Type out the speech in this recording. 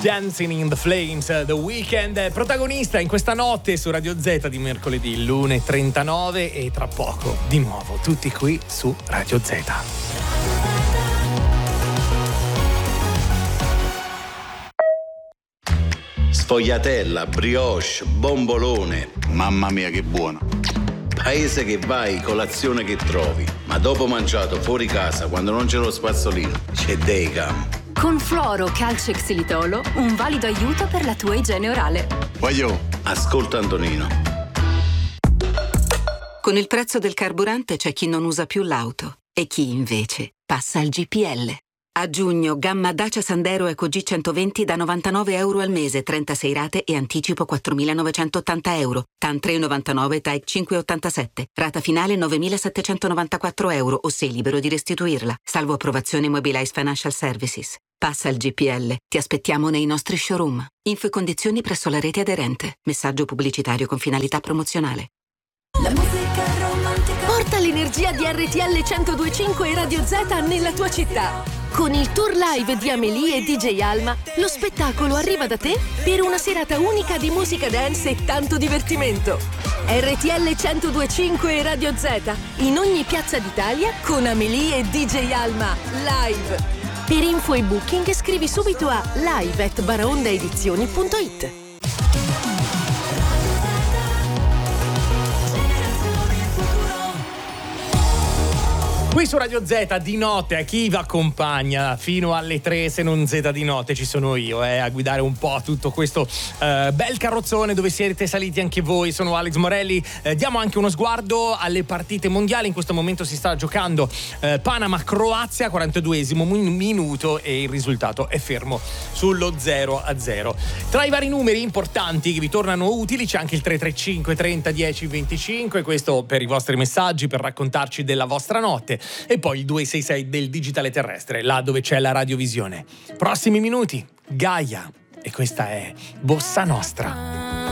Dancing in the Flames, The Weeknd, protagonista in questa notte su Radio Z di mercoledì, l'1:39, e tra poco di nuovo tutti qui su Radio Z. Sfogliatella, brioche, bombolone. Mamma mia che buono. Paese che vai, colazione che trovi. Ma dopo mangiato fuori casa, quando non c'è lo spazzolino, c'è Daycam. Con Fluoro Calcio e Xilitolo, un valido aiuto per la tua igiene orale. Voglio. Ascolta Antonino. Con il prezzo del carburante c'è chi non usa più l'auto e chi invece passa al GPL. A giugno, gamma Dacia Sandero Eco G120 da €99 al mese, 36 rate e anticipo €4.980. TAN 3,99, TAEC 5,87. Rata finale €9.794 o sei libero di restituirla. Salvo approvazione Mobilize Financial Services. Passa al GPL. Ti aspettiamo nei nostri showroom. Info e condizioni presso la rete aderente. Messaggio pubblicitario con finalità promozionale. La musica romantica. Porta l'energia di RTL 102.5 e Radio Z nella tua città. Con il tour live di Amélie e DJ Alma, lo spettacolo arriva da te per una serata unica di musica dance e tanto divertimento. RTL 102.5 e Radio Z, in ogni piazza d'Italia con Amélie e DJ Alma, live. Per info e booking scrivi subito a live@baraondaedizioni.it. Qui su Radio Z di notte, a chi vi accompagna fino alle 3, se non Z di notte ci sono io a guidare un po' tutto questo bel carrozzone dove siete saliti anche voi. Sono Alex Morelli, diamo anche uno sguardo alle partite mondiali. In questo momento si sta giocando Panama-Croazia, 42esimo minuto, e il risultato è fermo sullo 0-0. Tra i vari numeri importanti che vi tornano utili c'è anche il 335 30 10 25, questo per i vostri messaggi, per raccontarci della vostra notte. E poi il 266 del digitale terrestre, là dove c'è la radiovisione. Prossimi minuti, Gaia, e questa è Bossa Nostra.